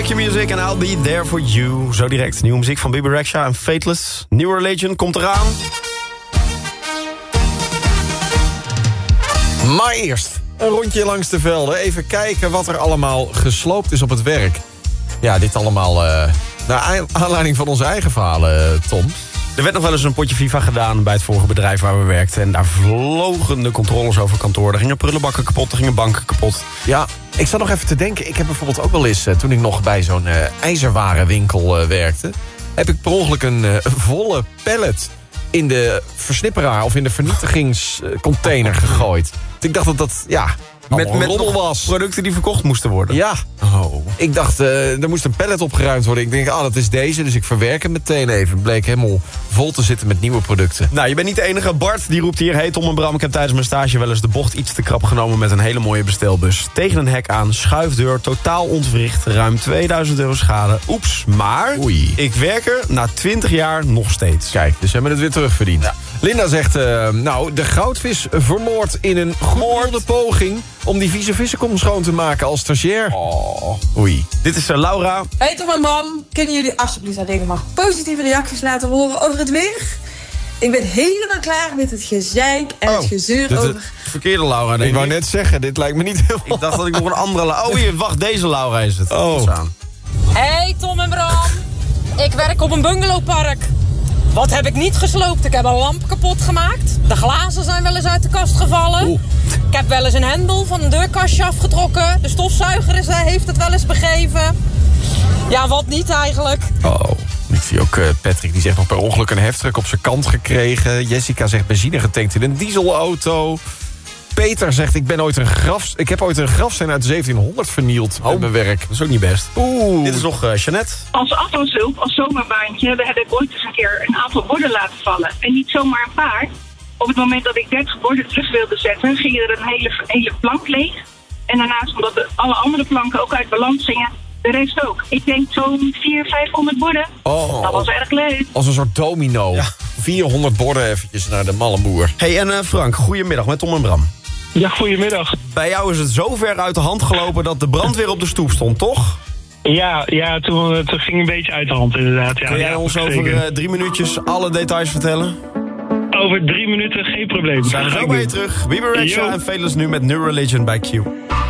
Music and I'll be there for you. Zo direct. Nieuwe muziek van Bebe Rexha en Fateless. New Religion komt eraan. Maar eerst een rondje langs de velden. Even kijken wat er allemaal gesloopt is op het werk. Ja, dit allemaal naar aanleiding van onze eigen verhalen, Tom. Er werd nog wel eens een potje FIFA gedaan bij het vorige bedrijf waar we werkten. En daar vlogen de controles over kantoor. Er gingen prullenbakken kapot, er gingen banken kapot. Ja, ik zat nog even te denken. Ik heb bijvoorbeeld ook wel eens, toen ik nog bij zo'n ijzerwarenwinkel werkte... heb ik per ongeluk een volle pallet in de versnipperaar... of in de vernietigingscontainer gegooid. Ik dacht dat met rommel was. Producten die verkocht moesten worden. Ja. Oh. Ik dacht, er moest een pallet opgeruimd worden. Ik denk, dat is deze, dus ik verwerk hem meteen even. Het bleek helemaal vol te zitten met nieuwe producten. Nou, je bent niet de enige. Bart, die roept hier... Hey Tom en Bram, ik heb tijdens mijn stage wel eens de bocht iets te krap genomen... met een hele mooie bestelbus. Tegen een hek aan, schuifdeur, totaal ontwricht... ruim 2000 euro schade. Oeps, maar ik werk er na 20 jaar nog steeds. Kijk, dus hebben we het weer terugverdiend. Ja. Linda zegt, de goudvis vermoord in een goede poging... om die vieze vissenkom schoon te maken als stagiair. Oh. Oei. Dit is Laura. Hey Tom en Bram, kunnen jullie alsjeblieft alleen maar positieve reacties laten horen over het weer? Ik ben helemaal klaar met het gezeik en het gezeur over... Verkeerde Laura, denk ik. Ik wou net zeggen, dit lijkt me niet heel... Ik dacht dat ik nog een andere Laura... Oh, hier, wacht, deze Laura is het. Oh. Hey Tom en Bram, ik werk op een bungalowpark. Wat heb ik niet gesloopt? Ik heb een lamp kapot gemaakt. De glazen zijn wel eens uit de kast gevallen. Ik heb wel eens een hendel van een deurkastje afgetrokken. De stofzuiger heeft het wel eens begeven. Ja, wat niet eigenlijk. Oh, ik zie ook Patrick, die zegt nog per ongeluk een heftruck op zijn kant gekregen. Jessica zegt benzine getankt in een dieselauto. Peter zegt, ik heb ooit een grafsteen uit 1700 vernield met mijn werk. Dat is ook niet best. Dit is nog Jeannette. Als afwashulp, als zomerbaantje, heb ik ooit eens een keer een aantal borden laten vallen. En niet zomaar een paar. Op het moment dat ik 30 borden terug wilde zetten, ging er een hele plank leeg. En daarnaast, omdat alle andere planken ook uit balans gingen, de rest ook. Ik denk zo'n 400-500 borden. Oh. Dat was erg leuk. Als een soort domino. Ja. 400 borden eventjes naar de malle boer. Hey, en Frank, goedemiddag met Tom en Bram. Ja, goedemiddag. Bij jou is het zo ver uit de hand gelopen dat de brandweer op de stoep stond, toch? Ja, toen ging een beetje uit de hand inderdaad. Ja, kun jij ons over 3 minuutjes alle details vertellen? Over 3 minuten, geen probleem. Zijn we zo bij je terug. Bebe Rexha en Fateless nu met New Religion bij Q.